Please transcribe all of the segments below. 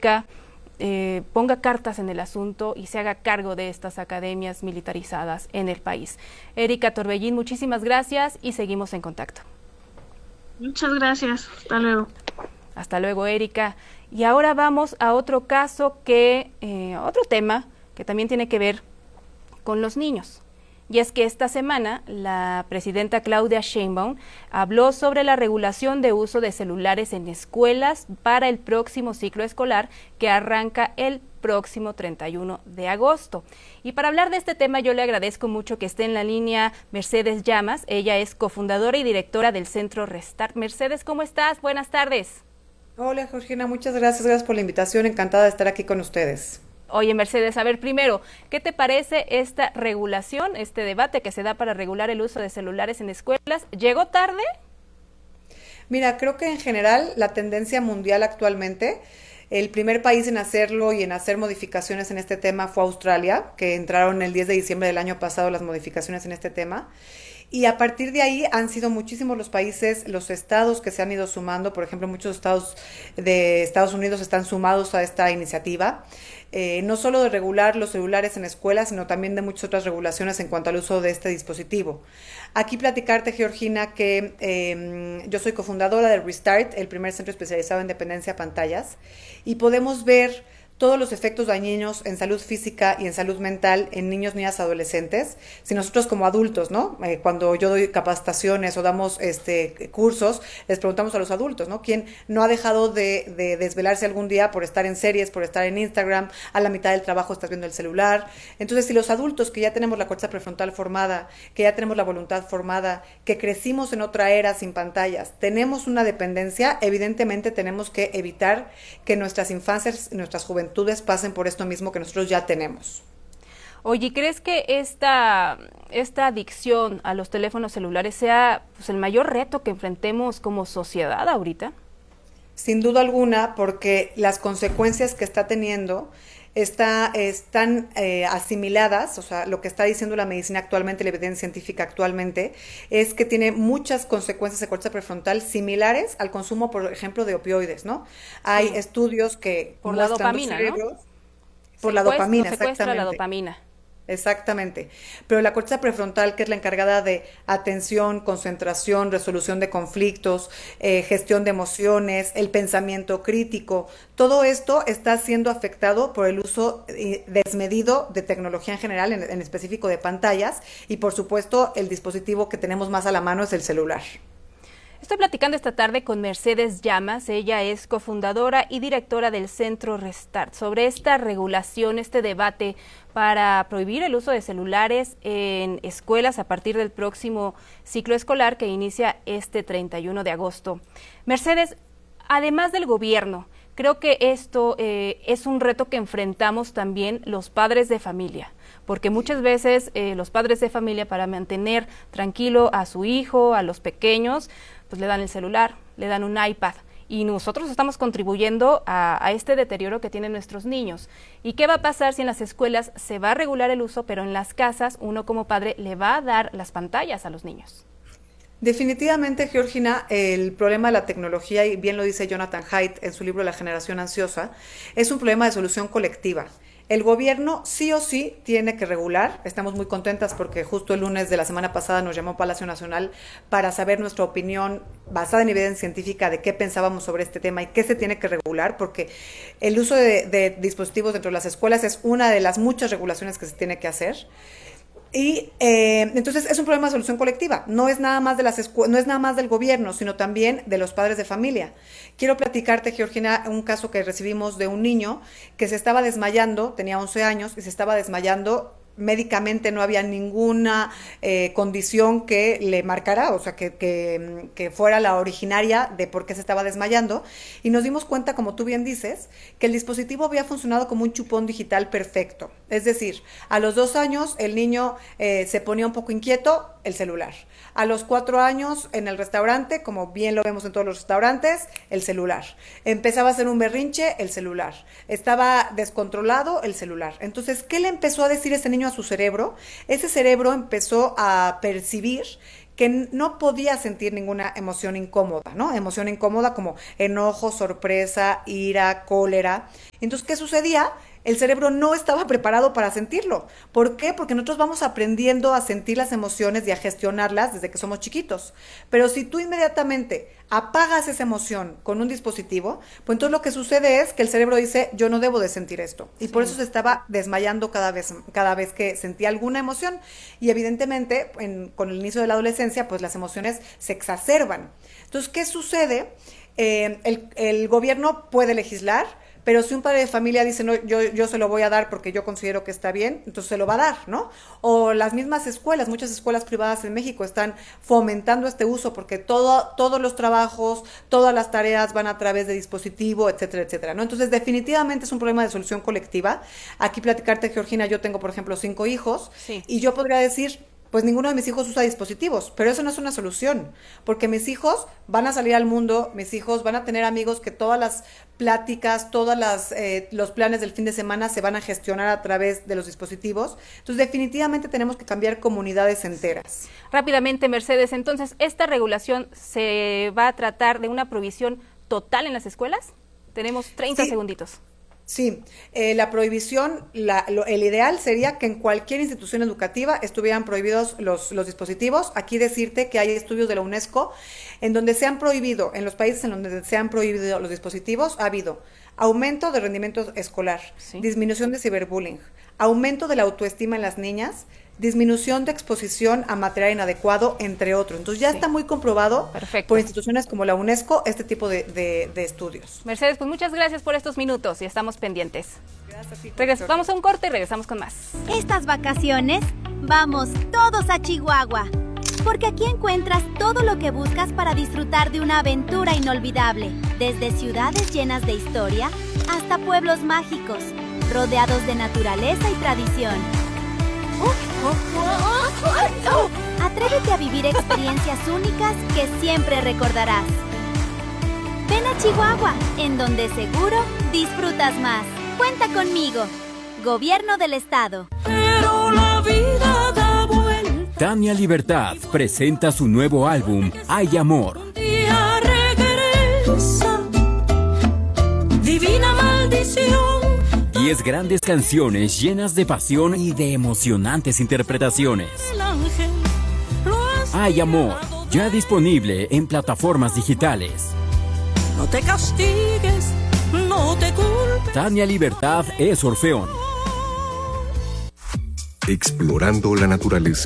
Pública ponga cartas en el asunto y se haga cargo de estas academias militarizadas en el país. Erika Torbellín, muchísimas gracias y seguimos en contacto. Muchas gracias. Hasta luego. Hasta luego, Erika. Y ahora vamos a otro caso otro tema que también tiene que ver con los niños. Y es que esta semana la presidenta Claudia Sheinbaum habló sobre la regulación de uso de celulares en escuelas para el próximo ciclo escolar que arranca el próximo 31 de agosto. Y para hablar de este tema yo le agradezco mucho que esté en la línea Mercedes Llamas. Ella es cofundadora y directora del Centro Restart. Mercedes, ¿cómo estás? Buenas tardes. Hola, Georgina, muchas gracias. Gracias por la invitación. Encantada de estar aquí con ustedes. Oye, Mercedes, a ver, primero, ¿qué te parece esta regulación, este debate que se da para regular el uso de celulares en escuelas? ¿Llegó tarde? Mira, creo que en general la tendencia mundial actualmente, el primer país en hacerlo y en hacer modificaciones en este tema fue Australia, que entraron el 10 de diciembre del año pasado las modificaciones en este tema. Y a partir de ahí han sido muchísimos los países, los estados que se han ido sumando. Por ejemplo, muchos estados de Estados Unidos están sumados a esta iniciativa. No solo de regular los celulares en escuelas, sino también de muchas otras regulaciones en cuanto al uso de este dispositivo. Aquí platicarte, Georgina, que yo soy cofundadora de Restart, el primer centro especializado en dependencia pantallas, y podemos ver todos los efectos dañinos en salud física y en salud mental en niños, niñas, adolescentes. Si nosotros como adultos, ¿no? Cuando yo doy capacitaciones o damos cursos, les preguntamos a los adultos, ¿no? ¿Quién no ha dejado de desvelarse algún día por estar en series, por estar en Instagram, a la mitad del trabajo estás viendo el celular? Entonces, si los adultos que ya tenemos la corteza prefrontal formada, que ya tenemos la voluntad formada, que crecimos en otra era sin pantallas, tenemos una dependencia, evidentemente tenemos que evitar que nuestras infancias, nuestras juventudes pasen por esto mismo que nosotros ya tenemos. Oye, ¿crees que esta adicción a los teléfonos celulares sea pues, el mayor reto que enfrentemos como sociedad ahorita? Sin duda alguna, porque las consecuencias que está teniendo están asimiladas, o sea, lo que está diciendo la medicina actualmente, la evidencia científica actualmente, es que tiene muchas consecuencias de corteza prefrontal similares al consumo, por ejemplo, de opioides, ¿no? Hay estudios que por la dopamina, ¿no? Por la dopamina, secuestra la dopamina. Exactamente, pero la corteza prefrontal, que es la encargada de atención, concentración, resolución de conflictos, gestión de emociones, el pensamiento crítico, todo esto está siendo afectado por el uso desmedido de tecnología en general, en específico de pantallas, y por supuesto el dispositivo que tenemos más a la mano es el celular. Estoy platicando esta tarde con Mercedes Llamas, ella es cofundadora y directora del Centro Restart, sobre esta regulación, este debate para prohibir el uso de celulares en escuelas a partir del próximo ciclo escolar que inicia este 31 de agosto. Mercedes, además del gobierno, creo que esto es un reto que enfrentamos también los padres de familia, porque muchas veces los padres de familia, para mantener tranquilo a su hijo, a los pequeños, pues le dan el celular, le dan un iPad, y nosotros estamos contribuyendo a este deterioro que tienen nuestros niños. ¿Y qué va a pasar si en las escuelas se va a regular el uso, pero en las casas uno como padre le va a dar las pantallas a los niños? Definitivamente, Georgina, el problema de la tecnología, y bien lo dice Jonathan Haidt en su libro La generación ansiosa, es un problema de solución colectiva. El gobierno sí o sí tiene que regular. Estamos muy contentas porque justo el lunes de la semana pasada nos llamó Palacio Nacional para saber nuestra opinión basada en evidencia científica de qué pensábamos sobre este tema y qué se tiene que regular, porque el uso de dispositivos dentro de las escuelas es una de las muchas regulaciones que se tiene que hacer. Y entonces es un problema de solución colectiva, no es nada más no es nada más del gobierno, sino también de los padres de familia. Quiero platicarte, Georgina, un caso que recibimos de un niño que se estaba desmayando, tenía 11 años y se estaba desmayando. Médicamente no había ninguna condición que le marcara, o sea, que fuera la originaria de por qué se estaba desmayando, y nos dimos cuenta, como tú bien dices, que el dispositivo había funcionado como un chupón digital perfecto. Es decir, a los 2 años el niño se ponía un poco inquieto, el celular. A los 4 años en el restaurante, como bien lo vemos en todos los restaurantes, el celular. Empezaba a hacer un berrinche, el celular. Estaba descontrolado, el celular. Entonces, ¿qué le empezó a decir ese niño a su cerebro? Ese cerebro empezó a percibir que no podía sentir ninguna emoción incómoda, ¿no? Emoción incómoda como enojo, sorpresa, ira, cólera. Entonces, ¿qué sucedía? El cerebro no estaba preparado para sentirlo. ¿Por qué? Porque nosotros vamos aprendiendo a sentir las emociones y a gestionarlas desde que somos chiquitos. Pero si tú inmediatamente apagas esa emoción con un dispositivo, pues entonces lo que sucede es que el cerebro dice, yo no debo de sentir esto. Y por eso se estaba desmayando cada vez que sentía alguna emoción. Y evidentemente, con el inicio de la adolescencia, pues las emociones se exacerban. Entonces, ¿qué sucede? El gobierno puede legislar, pero si un padre de familia dice, no, yo se lo voy a dar porque yo considero que está bien, entonces se lo va a dar, ¿no? O las mismas escuelas, muchas escuelas privadas en México están fomentando este uso porque todos los trabajos, todas las tareas van a través de dispositivo, etcétera, etcétera, ¿no? Entonces, definitivamente es un problema de solución colectiva. Aquí platicarte, Georgina, yo tengo, por ejemplo, 5 hijos, sí, y yo podría decir, pues ninguno de mis hijos usa dispositivos, pero eso no es una solución, porque mis hijos van a salir al mundo, mis hijos van a tener amigos que todas las pláticas, los planes del fin de semana se van a gestionar a través de los dispositivos. Entonces, definitivamente tenemos que cambiar comunidades enteras. Rápidamente, Mercedes, entonces, ¿esta regulación se va a tratar de una prohibición total en las escuelas? Tenemos 30 segunditos. Sí, la prohibición, el ideal sería que en cualquier institución educativa estuvieran prohibidos los dispositivos. Aquí decirte que hay estudios de la UNESCO en donde se han prohibido, en los países en donde se han prohibido los dispositivos, ha habido aumento de rendimiento escolar, disminución de ciberbullying, aumento de la autoestima en las niñas, disminución de exposición a material inadecuado, entre otros. Entonces ya está muy comprobado por instituciones como la UNESCO este tipo de estudios. Mercedes, pues muchas gracias por estos minutos y estamos pendientes. Gracias. Vamos a un corte y regresamos con más. Estas vacaciones, vamos todos a Chihuahua, porque aquí encuentras todo lo que buscas para disfrutar de una aventura inolvidable, desde ciudades llenas de historia hasta pueblos mágicos, rodeados de naturaleza y tradición. Atrévete a vivir experiencias únicas que siempre recordarás. Ven a Chihuahua, en donde seguro disfrutas más. Cuenta conmigo. Gobierno del Estado. Pero la vida da vuelta. Tania Libertad presenta su nuevo álbum, Hay Amor. Un día regresa, divina maldición. 10 grandes canciones llenas de pasión y de emocionantes interpretaciones. Hay Amor, ya disponible en plataformas digitales. No te castigues, no te culpes. Tania Libertad es Orfeón. Explorando la naturaleza.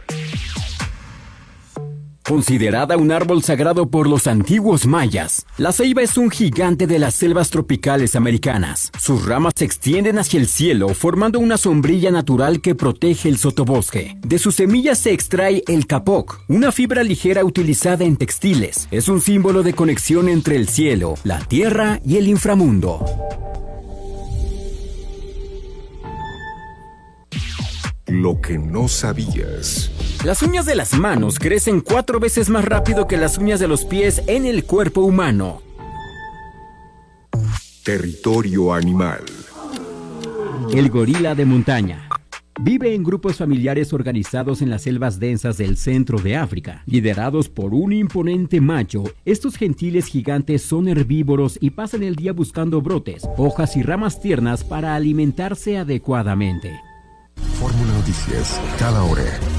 Considerada un árbol sagrado por los antiguos mayas, la ceiba es un gigante de las selvas tropicales americanas. Sus ramas se extienden hacia el cielo, formando una sombrilla natural que protege el sotobosque. De sus semillas se extrae el capoc, una fibra ligera utilizada en textiles. Es un símbolo de conexión entre el cielo, la tierra y el inframundo. Lo que no sabías. Las uñas de las manos crecen 4 veces más rápido que las uñas de los pies en el cuerpo humano. Territorio animal. El gorila de montaña. Vive en grupos familiares organizados en las selvas densas del centro de África, liderados por un imponente macho. Estos gentiles gigantes son herbívoros y pasan el día buscando brotes, hojas y ramas tiernas para alimentarse adecuadamente. Fórmula Noticias, cada hora.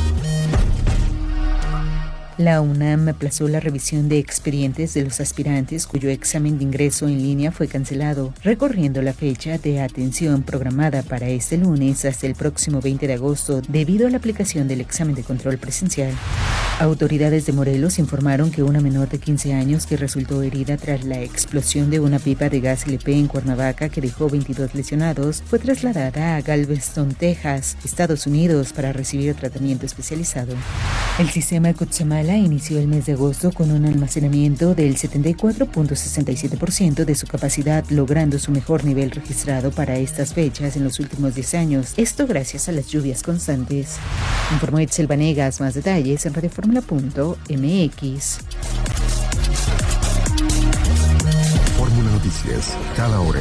La UNAM aplazó la revisión de expedientes de los aspirantes cuyo examen de ingreso en línea fue cancelado, recorriendo la fecha de atención programada para este lunes hasta el próximo 20 de agosto debido a la aplicación del examen de control presencial. Autoridades de Morelos informaron que una menor de 15 años que resultó herida tras la explosión de una pipa de gas LP en Cuernavaca que dejó 22 lesionados fue trasladada a Galveston, Texas, Estados Unidos, para recibir tratamiento especializado. El sistema Cutzamala inició el mes de agosto con un almacenamiento del 74.67% de su capacidad, logrando su mejor nivel registrado para estas fechas en los últimos 10 años. Esto gracias a las lluvias constantes. Informó Itzel Vanegas. Más detalles en radioformula.mx. Fórmula Noticias, cada hora.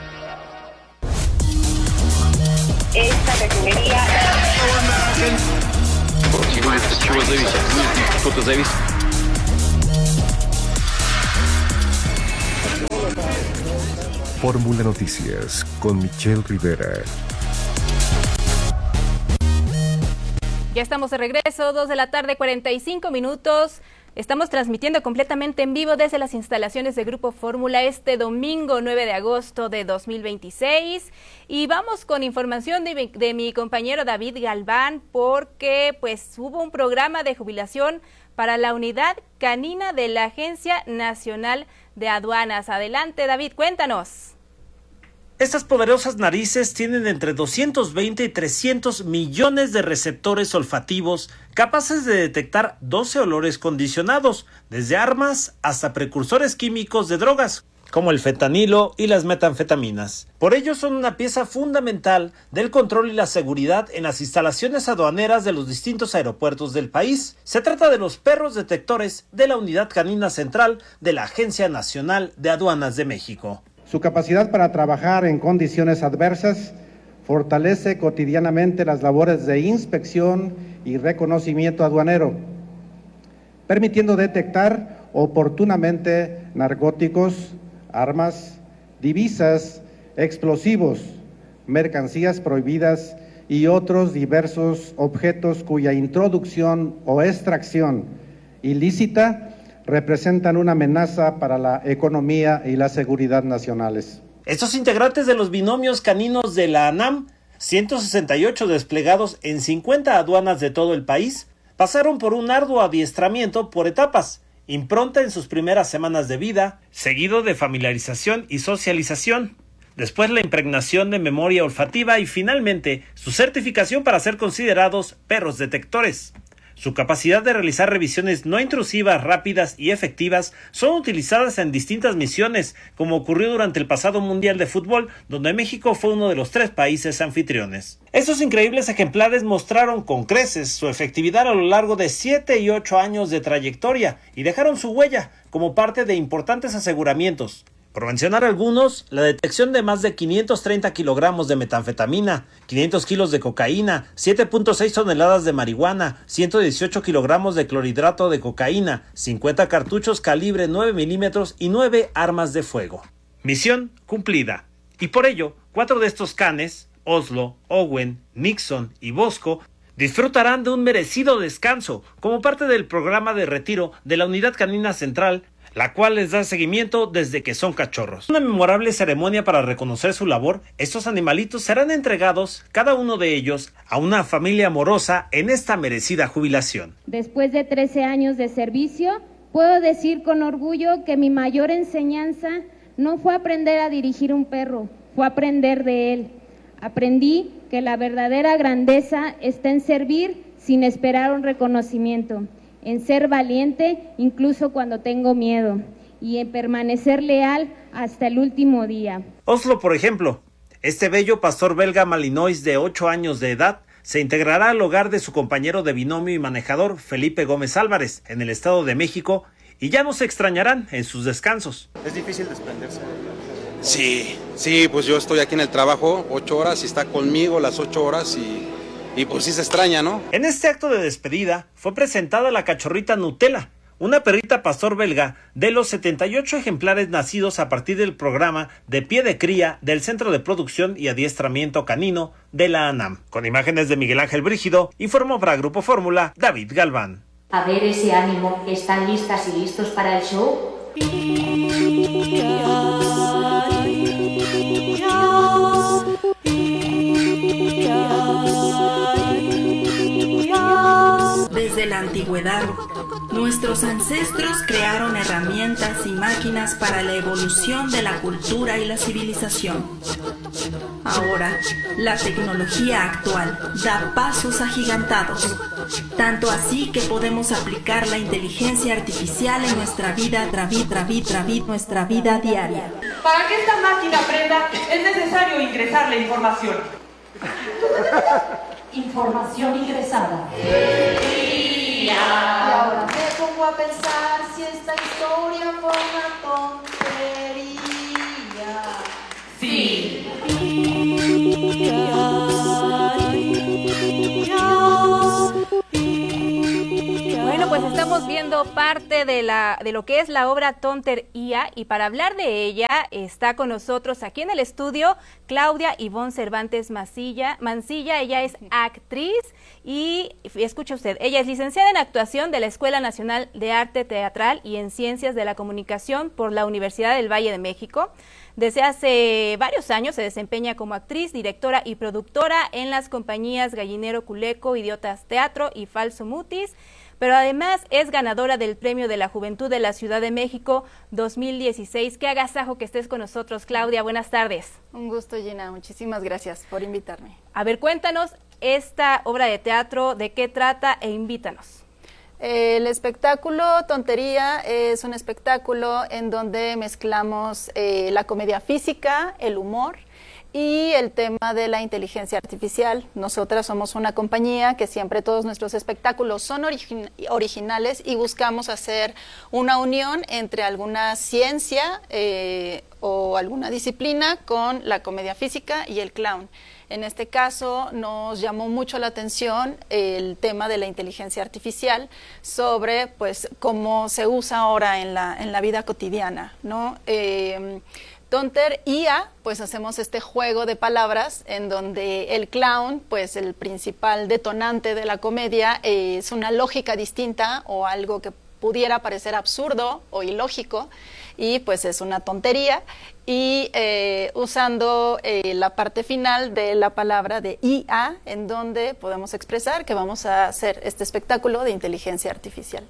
Esta refinería Fórmula Noticias con Michelle Rivera. Ya estamos de regreso, 2:45 p.m. Estamos transmitiendo completamente en vivo desde las instalaciones de Grupo Fórmula este domingo 9 de agosto de 2026 y vamos con información de mi compañero David Galván porque pues hubo un programa de jubilación para la unidad canina de la Agencia Nacional de Aduanas. Adelante David, cuéntanos. Estas poderosas narices tienen entre 220 y 300 millones de receptores olfativos capaces de detectar 12 olores condicionados, desde armas hasta precursores químicos de drogas, como el fentanilo y las metanfetaminas. Por ello son una pieza fundamental del control y la seguridad en las instalaciones aduaneras de los distintos aeropuertos del país. Se trata de los perros detectores de la Unidad Canina Central de la Agencia Nacional de Aduanas de México. Su capacidad para trabajar en condiciones adversas fortalece cotidianamente las labores de inspección y reconocimiento aduanero, permitiendo detectar oportunamente narcóticos, armas, divisas, explosivos, mercancías prohibidas y otros diversos objetos cuya introducción o extracción ilícita representan una amenaza para la economía y la seguridad nacionales. Estos integrantes de los binomios caninos de la ANAM, 168 desplegados en 50 aduanas de todo el país, pasaron por un arduo adiestramiento por etapas, impronta en sus primeras semanas de vida, seguido de familiarización y socialización, después la impregnación de memoria olfativa y finalmente su certificación para ser considerados perros detectores. Su capacidad de realizar revisiones no intrusivas, rápidas y efectivas son utilizadas en distintas misiones, como ocurrió durante el pasado Mundial de Fútbol, donde México fue uno de los 3 países anfitriones. Estos increíbles ejemplares mostraron con creces su efectividad a lo largo de 7 y 8 años de trayectoria y dejaron su huella como parte de importantes aseguramientos. Por mencionar algunos, la detección de más de 530 kilogramos de metanfetamina, 500 kilos de cocaína, 7.6 toneladas de marihuana, 118 kilogramos de clorhidrato de cocaína, 50 cartuchos calibre 9 milímetros y 9 armas de fuego. Misión cumplida. Y por ello, 4 de estos canes, Oslo, Owen, Nixon y Bosco, disfrutarán de un merecido descanso como parte del programa de retiro de la Unidad Canina Central, la cual les da seguimiento desde que son cachorros. Una memorable ceremonia para reconocer su labor, estos animalitos serán entregados, cada uno de ellos, a una familia amorosa en esta merecida jubilación. Después de 13 años de servicio, puedo decir con orgullo que mi mayor enseñanza no fue aprender a dirigir un perro, fue aprender de él. Aprendí que la verdadera grandeza está en servir sin esperar un reconocimiento, en ser valiente incluso cuando tengo miedo y en permanecer leal hasta el último día. Oslo, por ejemplo, este bello pastor belga malinois de 8 años de edad se integrará al hogar de su compañero de binomio y manejador Felipe Gómez Álvarez en el Estado de México y ya no se extrañarán en sus descansos. ¿Es difícil desprenderse? Sí, pues yo estoy aquí en el trabajo 8 horas y está conmigo las 8 horas y pues sí se extraña, ¿no? En este acto de despedida fue presentada la cachorrita Nutella, una perrita pastor belga de los 78 ejemplares nacidos a partir del programa de pie de cría del Centro de Producción y Adiestramiento Canino de la ANAM. Con imágenes de Miguel Ángel Brígido, informó para Grupo Fórmula David Galván. A ver ese ánimo, ¿están listas y listos para el show? Desde la antigüedad, nuestros ancestros crearon herramientas y máquinas para la evolución de la cultura y la civilización. Ahora, la tecnología actual da pasos agigantados, tanto así que podemos aplicar la inteligencia artificial en nuestra vida, nuestra vida diaria. Para que esta máquina aprenda, es necesario ingresar la información. Información ingresada. Y ahora me pongo a pensar si esta historia fue una tontería. Sí. Bueno, pues estamos estamos viendo parte de lo que es la obra Tonter IA, y para hablar de ella está con nosotros aquí en el estudio Claudia Ivonne Cervantes Mancilla. Ella es actriz y escuche usted, ella es licenciada en actuación de la Escuela Nacional de Arte Teatral y en Ciencias de la Comunicación por la Universidad del Valle de México. Desde hace varios años se desempeña como actriz, directora y productora en las compañías Gallinero Culeco, Idiotas Teatro y Falso Mutis, pero además es ganadora del Premio de la Juventud de la Ciudad de México 2016. Qué agasajo que estés con nosotros, Claudia. Buenas tardes. Un gusto, Gina. Muchísimas gracias por invitarme. A ver, cuéntanos esta obra de teatro, de qué trata e invítanos. El espectáculo Tontería es un espectáculo en donde mezclamos la comedia física, el humor y el tema de la inteligencia artificial. Nosotras somos una compañía que siempre todos nuestros espectáculos son originales y buscamos hacer una unión entre alguna ciencia o alguna disciplina con la comedia física y el clown. En este caso nos llamó mucho la atención el tema de la inteligencia artificial sobre pues cómo se usa ahora en la vida cotidiana, ¿no? Tonter IA, pues hacemos este juego de palabras en donde el clown, pues el principal detonante de la comedia es una lógica distinta o algo que pudiera parecer absurdo o ilógico, y pues es una tontería, y usando la parte final de la palabra de IA, en donde podemos expresar que vamos a hacer este espectáculo de inteligencia artificial.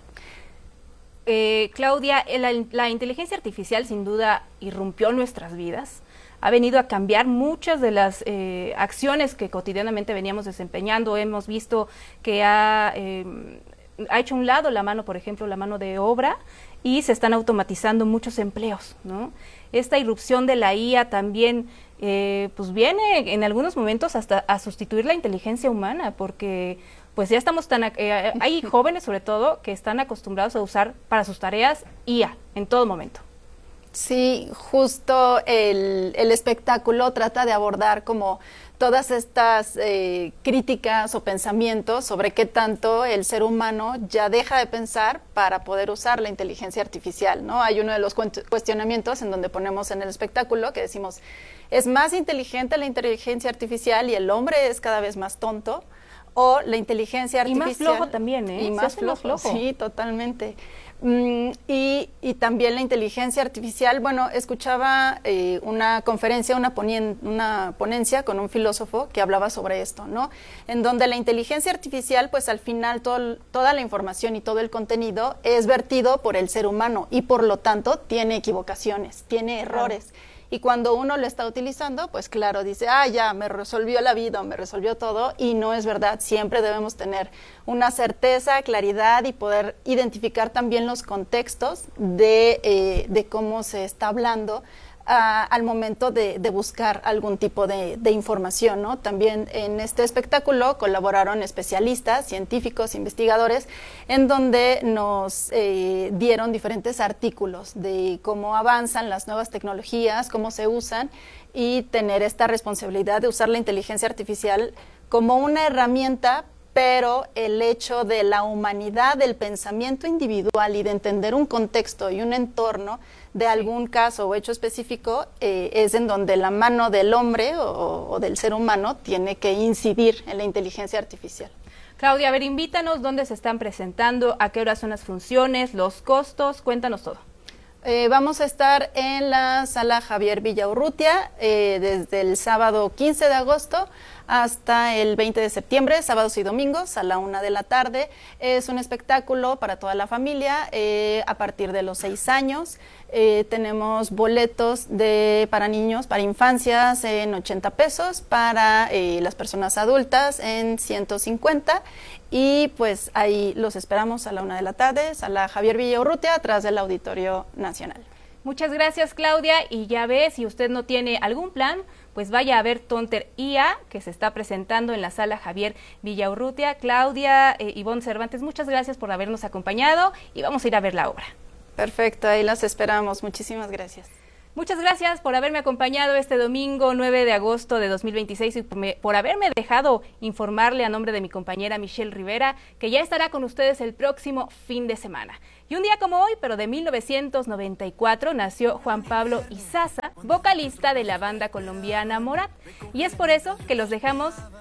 Claudia, la inteligencia artificial sin duda irrumpió nuestras vidas, ha venido a cambiar muchas de las acciones que cotidianamente veníamos desempeñando. Hemos visto que ha hecho un lado la mano, por ejemplo, la mano de obra, y se están automatizando muchos empleos, ¿no? Esta irrupción de la IA también pues viene en algunos momentos hasta a sustituir la inteligencia humana, porque pues ya estamos hay jóvenes sobre todo que están acostumbrados a usar para sus tareas IA en todo momento. Sí, justo el espectáculo trata de abordar como todas estas críticas o pensamientos sobre qué tanto el ser humano ya deja de pensar para poder usar la inteligencia artificial, ¿no? Hay uno de los cuestionamientos en donde ponemos en el espectáculo que decimos, ¿es más inteligente la inteligencia artificial y el hombre es cada vez más tonto? O la inteligencia artificial... Y más flojo también, ¿eh? Y más flojo, sí, totalmente. Y también la inteligencia artificial, bueno, escuchaba una conferencia, una ponencia con un filósofo que hablaba sobre esto, ¿no? En donde la inteligencia artificial, pues al final toda la información y todo el contenido es vertido por el ser humano y por lo tanto tiene equivocaciones, tiene errores. Y cuando uno lo está utilizando, pues claro, dice, ya, me resolvió la vida, me resolvió todo, y no es verdad. Siempre debemos tener una certeza, claridad y poder identificar también los contextos de cómo se está hablando al momento de buscar algún tipo de información, ¿no? También en este espectáculo colaboraron especialistas, científicos, investigadores, en donde nos dieron diferentes artículos de cómo avanzan las nuevas tecnologías, cómo se usan, y tener esta responsabilidad de usar la inteligencia artificial como una herramienta, pero el hecho de la humanidad, del pensamiento individual y de entender un contexto y un entorno de algún caso o hecho específico es en donde la mano del hombre o del ser humano tiene que incidir en la inteligencia artificial. Claudia, a ver, invítanos dónde se están presentando, a qué horas son las funciones, los costos, cuéntanos todo. Vamos a estar en la Sala Javier Villaurrutia desde el sábado 15 de agosto hasta el 20 de septiembre, sábados y domingos a la 1 de la tarde. Es un espectáculo para toda la familia a partir de los 6 años. Tenemos boletos para niños, para infancias en 80 pesos, para las personas adultas en 150, y pues ahí los esperamos a la 1 de la tarde, Sala Javier Villaurrutia, atrás del Auditorio Nacional. Muchas gracias, Claudia, y ya ve, si usted no tiene algún plan, pues vaya a ver Tonter IA, que se está presentando en la Sala Javier Villaurrutia. Claudia, Ivonne Cervantes, muchas gracias por habernos acompañado y vamos a ir a ver la obra. Perfecto, ahí las esperamos. Muchísimas gracias. Muchas gracias por haberme acompañado este domingo 9 de agosto de 2026 y por haberme dejado informarle a nombre de mi compañera Michelle Rivera, que ya estará con ustedes el próximo fin de semana. Y un día como hoy, pero de 1994, nació Juan Pablo Izaza, vocalista de la banda colombiana Morat. Y es por eso que los dejamos